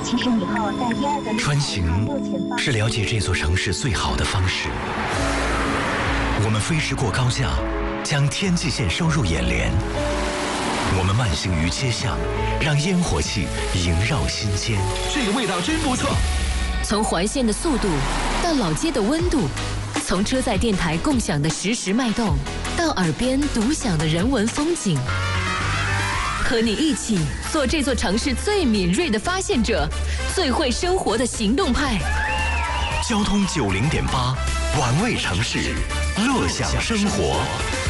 其实以后在第二个穿行是了解这座城市最好的方式。我们飞驰过高架，将天际线收入眼帘。我们慢行于街巷，让烟火气萦绕心间。 这个味道真不错。 从环线的速度到老街的温度，从车载电台共享的实时脉动，到耳边独享的人文风景，和你一起做这座城市最敏锐的发现者，最会生活的行动派。 交通90.8，玩味城市，乐享生活。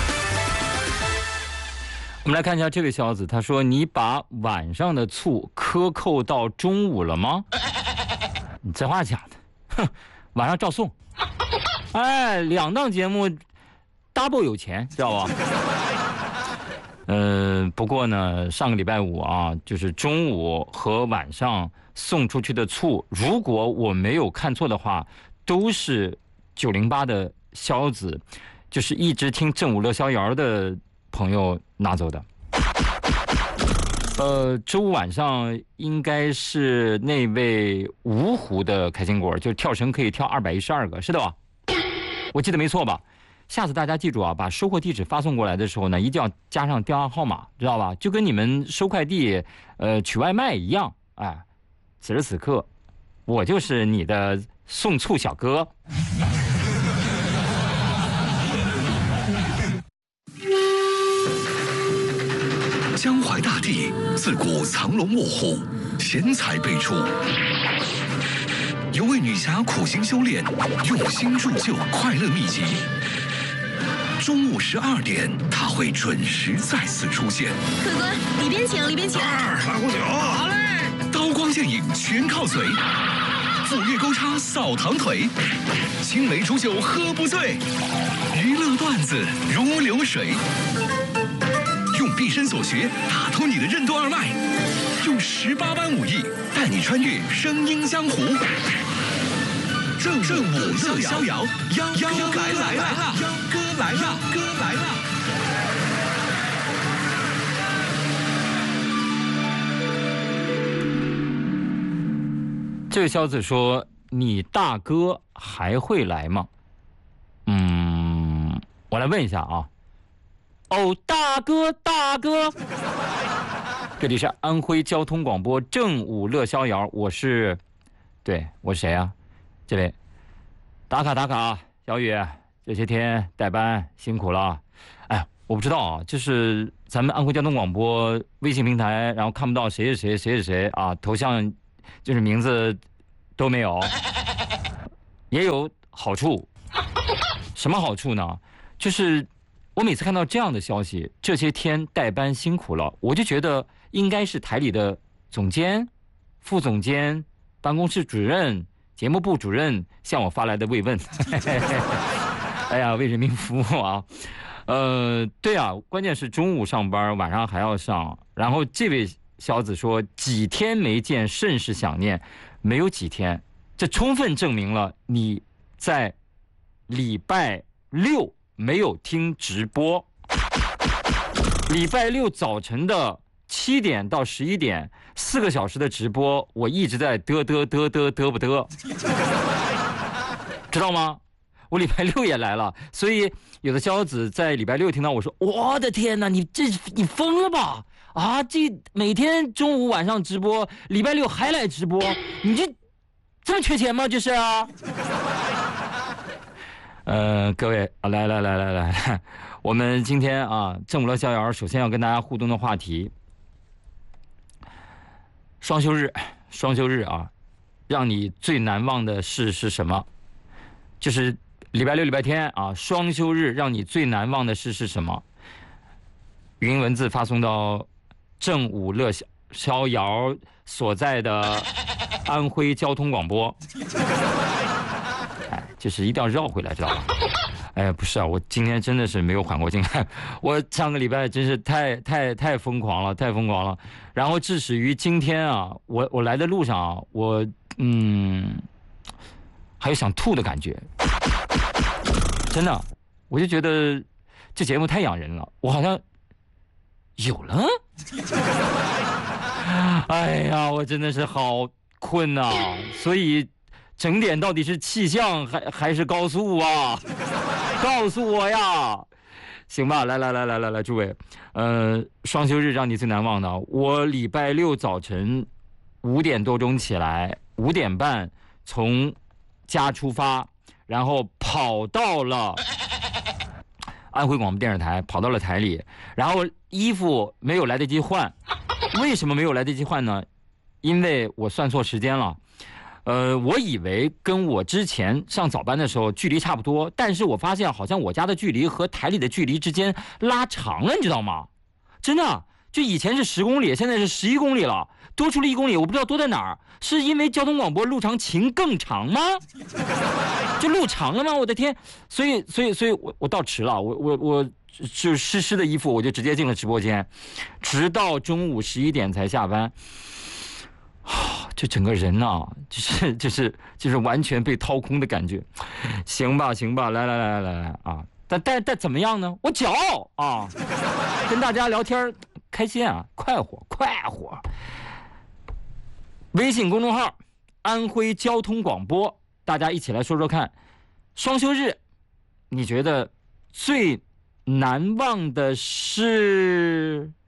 我们来看一下这位小子，他说：“你把晚上的醋克扣到中午了吗？”你这话讲的，哼，晚上照送。哎，2档节目 double 有钱，知道吧？不过呢，上个礼拜五啊，就是中午和晚上送出去的醋，如果我没有看错的话，都是908的肖子，就是一直听正午乐逍遥的朋友拿走的。周五晚上应该是那位芜湖的开心果，就跳绳可以跳212个，是的吧？我记得没错吧？下次大家记住啊，把收货地址发送过来的时候呢，一定要加上电话号码，知道吧？就跟你们收快递、取外卖一样。哎，此时此刻，我就是你的送醋小哥。 江淮大地自古藏龙卧虎，贤才辈出。有位女侠苦心修炼，用心铸就快乐秘籍。中午12点，她会准时再次出现。 客官，里边请，里边请。 来壶酒。好嘞。刀光剑影全靠嘴，斧钺钩叉扫堂腿，青梅煮酒喝不醉，娱乐段子如流水。用毕生所学打通你的任督二脉，用18般武艺带你穿越声音江湖。正午乐逍遥，幺哥来了，幺哥来了，哥来了。 这位小子说：“你大哥还会来吗？”我来问一下啊。哦，大哥，大哥，这里是安徽交通广播正午乐逍遥，我是谁啊？这位，打卡，小雨，这些天代班辛苦了。哎，我不知道啊，就是咱们安徽交通广播微信平台，然后看不到谁是谁啊，头像就是名字都没有，也有好处。什么好处呢？就是我每次看到这样的消息，这些天代班辛苦了，我就觉得应该是台里的总监、副总监、办公室主任、节目部主任向我发来的慰问。哎呀，为人民服务啊！对啊，关键是中午上班，晚上还要上。然后这位小子说，几天没见，甚是想念。没有几天，这充分证明了你在礼拜六没有听直播。礼拜六早晨的7点到11点，4个小时的直播，我一直在嘚不嘚，知道吗？我礼拜六也来了，所以有的小子在礼拜六听到我说：“我的天哪，你疯了吧？啊，这每天中午晚上直播，礼拜六还来直播，你这么缺钱吗？这是啊。”各位啊，来，我们今天啊，正午乐逍遥首先要跟大家互动的话题，双休日啊，让你最难忘的事是什么？就是礼拜六、礼拜天啊，双休日让你最难忘的事是什么？语音文字发送到正午乐逍遥所在的安徽交通广播。哎，就是一定要绕回来，知道吧？哎，不是啊，我今天真的是没有缓过劲来，我上个礼拜真是太疯狂了，然后致使于今天啊，我来的路上啊，我还有想吐的感觉，真的，我就觉得这节目太养人了，我好像有了，哎呀，我真的是好困呐，所以整点到底是气象还是高速啊？告诉我呀！行吧，来，诸位，双休日让你最难忘的，我礼拜六早晨5点多钟起来，5点半从家出发，然后跑到了安徽广播电视台，跑到了台里，然后衣服没有来得及换。为什么没有来得及换呢？因为我算错时间了。我以为跟我之前上早班的时候距离差不多，但是我发现好像我家的距离和台里的距离之间拉长了，你知道吗？真的，就以前是10公里，现在是11公里了，多出了1公里，我不知道多在哪儿。是因为交通广播路长情更长吗？就路长了吗？我的天！所以我到迟了，我就湿的衣服，我就直接进了直播间，直到中午11点才下班。就整个人呐，就是完全被掏空的感觉。行吧，来啊！但怎么样呢？我骄傲啊，跟大家聊天开心啊，快活。微信公众号安徽交通广播，大家一起来说说看，双休日你觉得最难忘的是